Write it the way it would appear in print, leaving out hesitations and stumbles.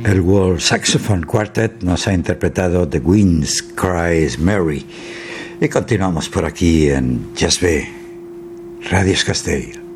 El World Saxophone Quartet nos ha interpretado The Winds Cries Mary. Y continuamos por aquí en Jazz B, Radio Castell.